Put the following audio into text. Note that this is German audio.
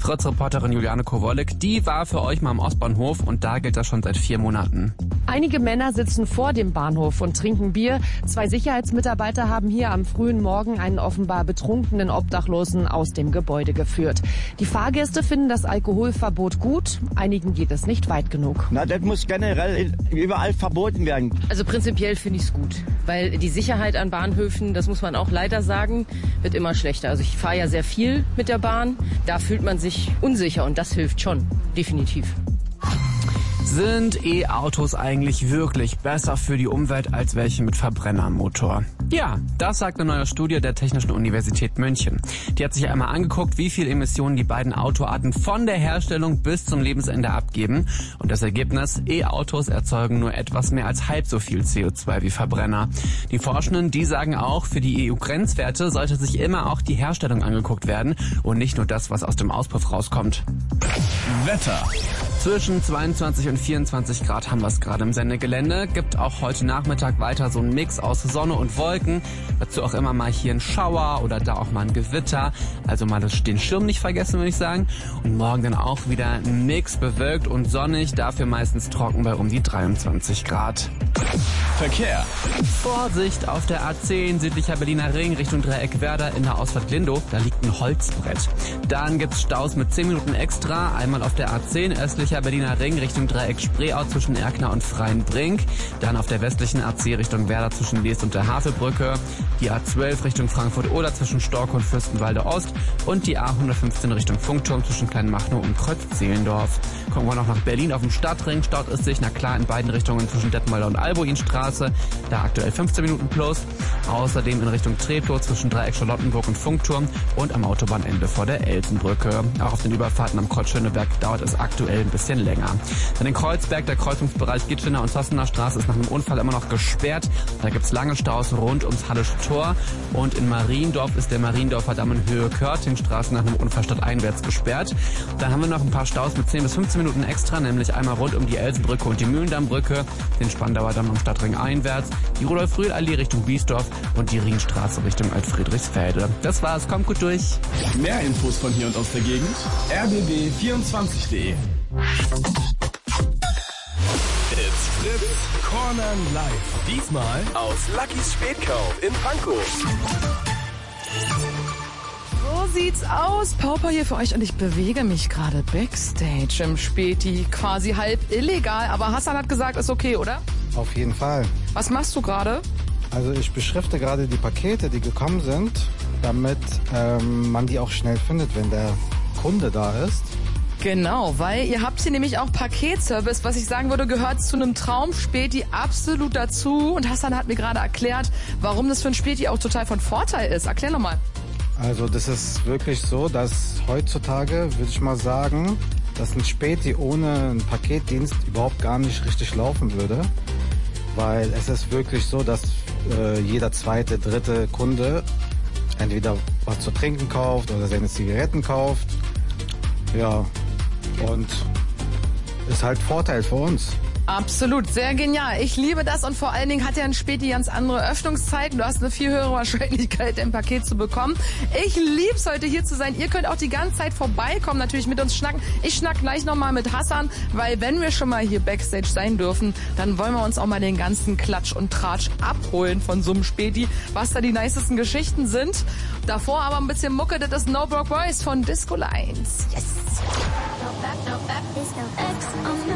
Fritz-Reporterin Juliane Kowalik, die war für euch mal am Ostbahnhof und da gilt das schon seit 4 Monaten. Einige Männer sitzen vor dem Bahnhof und trinken Bier. 2 Sicherheitsmitarbeiter haben hier am frühen Morgen einen offenbar betrunkenen Obdachlosen aus dem Gebäude geführt. Die Fahrgäste finden das Alkoholverbot gut, einigen geht es nicht weit genug. Na, das muss generell überall verboten werden. Also prinzipiell finde ich es gut, weil die Sicherheit an Bahnhöfen, das muss man auch leider sagen, wird immer schlechter. Also ich fahre ja sehr viel mit der Bahn, da fühlt man sich unsicher und das hilft schon, definitiv. Sind E-Autos eigentlich wirklich besser für die Umwelt als welche mit Verbrennermotor? Ja, das sagt eine neue Studie der Technischen Universität München. Die hat sich einmal angeguckt, wie viel Emissionen die beiden Autoarten von der Herstellung bis zum Lebensende abgeben. Und das Ergebnis, E-Autos erzeugen nur etwas mehr als halb so viel CO2 wie Verbrenner. Die Forschenden, die sagen auch, für die EU-Grenzwerte sollte sich immer auch die Herstellung angeguckt werden und nicht nur das, was aus dem Auspuff rauskommt. Wetter. Zwischen 22 und 24 Grad haben wir es gerade im Sendegelände. Gibt auch heute Nachmittag weiter so einen Mix aus Sonne und Wolken. Dazu auch immer mal hier ein Schauer oder da auch mal ein Gewitter. Also mal den Schirm nicht vergessen, würde ich sagen. Und morgen dann auch wieder ein Mix, bewölkt und sonnig. Dafür meistens trocken bei um die 23 Grad. Verkehr. Vorsicht auf der A10 südlicher Berliner Ring Richtung Dreieck Werder in der Ausfahrt Lindow. Da liegt ein Holzbrett. Dann gibt's Staus mit 10 Minuten extra. Einmal auf der A10 östlicher Berliner Ring Richtung Dreieck Spreeau zwischen Erkner und Freienbrink. Dann auf der westlichen AC Richtung Werder zwischen Leest und der Havelbrücke. Die A12 Richtung Frankfurt-Oder zwischen Stork und Fürstenwalde Ost. Und die A115 Richtung Funkturm zwischen Kleinmachnow und Kreuz-Zehlendorf. Gucken wir noch nach Berlin auf dem Stadtring. Staut es sich, na klar, in beiden Richtungen zwischen Detmolder und Albuinstraße. Da aktuell 15 Minuten plus. Außerdem in Richtung Treptow zwischen Dreieck Charlottenburg und Funkturm. Und am Autobahnende vor der Elsenbrücke. Auch auf den Überfahrten am Kreuz Schöneberg dauert es aktuell ein bisschen länger. Dann in Kreuzberg, der Kreuzungsbereich Gitschener und Zossener Straße ist nach einem Unfall immer noch gesperrt. Da gibt's lange Staus rund ums Hallische Tor. Und in Mariendorf ist der Mariendorfer Damm in Höhe Körtingstraße nach einem Unfall stadteinwärts gesperrt. Dann haben wir noch ein paar Staus mit 10 bis 15 Minuten extra, nämlich einmal rund um die Elsenbrücke und die Mühlendammbrücke, den Spandauer Damm am Stadtring einwärts, die Rudolf-Rühl-Allee Richtung Biesdorf und die Rienstraße Richtung Altfriedrichsfelde. Das war's, kommt gut durch. Mehr Infos von hier und aus der Gegend. rbb24.de. It's Fritz Corner Live. Diesmal aus Luckys Spätkauf in Pankow. So sieht's aus. Pauper hier für euch und ich bewege mich gerade backstage im Späti. Quasi halb illegal, aber Hassan hat gesagt, ist okay, oder? Auf jeden Fall. Was machst du gerade? Also ich beschrifte gerade die Pakete, die gekommen sind, damit man die auch schnell findet, wenn der Kunde da ist. Genau, weil ihr habt hier nämlich auch Paketservice, was ich sagen würde, gehört zu einem Traum-Späti absolut dazu. Und Hassan hat mir gerade erklärt, warum das für ein Späti auch total von Vorteil ist. Erklär doch mal. Also das ist wirklich so, dass heutzutage, würde ich mal sagen, dass ein Späti ohne einen Paketdienst überhaupt gar nicht richtig laufen würde. Weil es ist wirklich so, dass jeder zweite, dritte Kunde entweder was zu trinken kauft oder seine Zigaretten kauft. Ja, und ist halt Vorteil für uns. Absolut, sehr genial. Ich liebe das und vor allen Dingen hat ja ein Späti ganz andere Öffnungszeiten. Du hast eine viel höhere Wahrscheinlichkeit, ein Paket zu bekommen. Ich lieb's, heute hier zu sein. Ihr könnt auch die ganze Zeit vorbeikommen, natürlich mit uns schnacken. Ich schnack gleich nochmal mit Hassan, weil wenn wir schon mal hier Backstage sein dürfen, dann wollen wir uns auch mal den ganzen Klatsch und Tratsch abholen von so einem Späti, was da die nicesten Geschichten sind. Davor aber ein bisschen Mucke, das ist No Broke Boys von Disco Lines. Yes!